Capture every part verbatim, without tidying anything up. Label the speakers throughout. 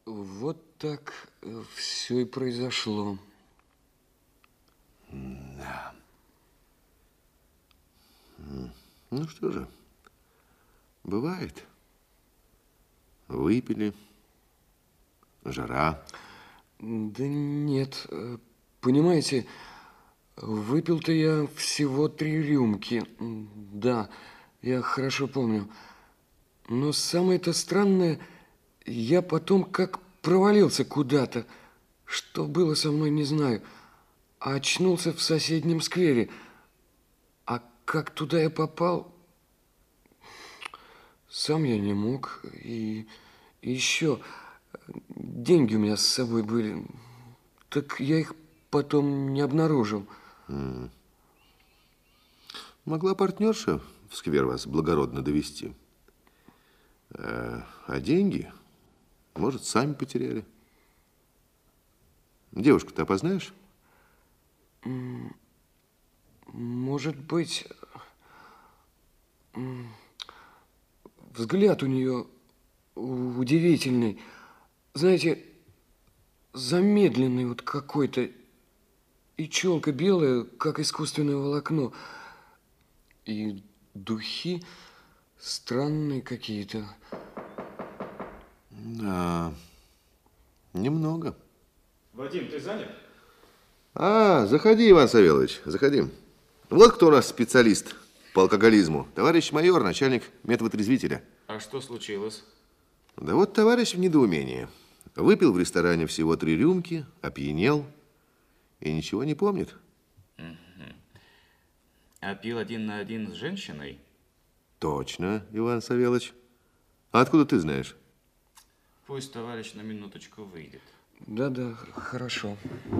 Speaker 1: Вот так все и произошло.
Speaker 2: Да. Ну что же, бывает. Выпили, жара.
Speaker 1: Да нет, понимаете, выпил-то я всего три рюмки. Да, я хорошо помню. Но самое-то странное, я потом как провалился куда-то. Что было со мной, не знаю. А очнулся в соседнем сквере. А как туда я попал, сам я не мог. И, и еще деньги у меня с собой были. Так я их потом не обнаружил.
Speaker 2: М. Могла партнерша в сквер вас благородно довести. А, а деньги, может, сами потеряли. Девушку-то опознаешь?
Speaker 1: Может быть, взгляд у нее удивительный. Знаете, замедленный вот какой-то. И челка белая, как искусственное волокно. И духи странные какие-то.
Speaker 2: Да, немного.
Speaker 3: Вадим, ты занят?
Speaker 2: А, заходи, Иван Савельевич, заходи. Вот кто у нас специалист по алкоголизму. Товарищ майор, начальник медвотрезвителя.
Speaker 3: А что случилось?
Speaker 2: Да вот товарищ в недоумении. Выпил в ресторане всего три рюмки, опьянел и ничего не помнит.
Speaker 3: Угу. А пил один на один с женщиной?
Speaker 2: Точно, Иван Савельевич. А откуда ты знаешь?
Speaker 3: Пусть товарищ на минуточку выйдет.
Speaker 1: Да-да, хорошо.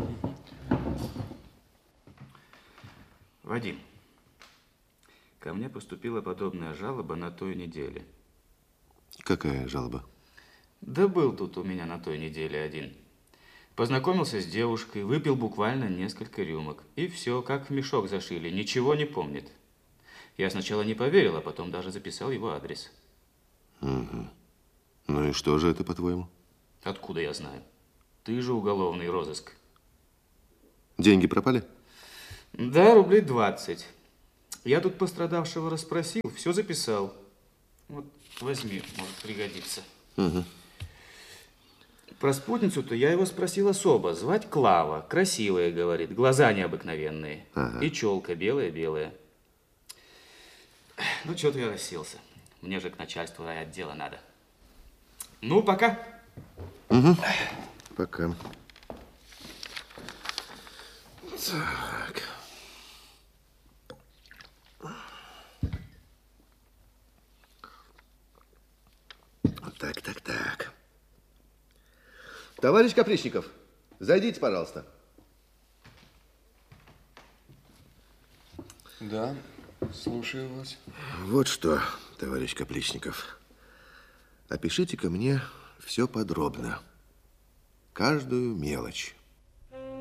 Speaker 3: Вадим, ко мне поступила подобная жалоба на той неделе.
Speaker 2: Какая жалоба?
Speaker 3: Да был тут у меня на той неделе один. Познакомился с девушкой, выпил буквально несколько рюмок. И все, как в мешок зашили, ничего не помнит. Я сначала не поверил, а потом даже записал его адрес.
Speaker 2: Угу. Ну и что же это, по-твоему?
Speaker 3: Откуда я знаю? Ты же уголовный розыск.
Speaker 2: Деньги пропали?
Speaker 3: Да, рублей двадцать. Я тут пострадавшего расспросил, все записал. Вот возьми, может пригодиться.
Speaker 2: Угу.
Speaker 3: Про спутницу-то я его спросил особо. Звать Клава. Красивая, говорит. Глаза необыкновенные.
Speaker 2: Ага.
Speaker 3: И челка белая-белая. Ну, что-то я расселся. Мне же к начальству райотдела надо. Ну, пока.
Speaker 2: Угу. Пока. Так. Так, так, так. Товарищ Капричников, зайдите, пожалуйста.
Speaker 1: Да, слушаю вас.
Speaker 2: Вот что, товарищ Капричников. Опишите-ка мне все подробно. Каждую мелочь.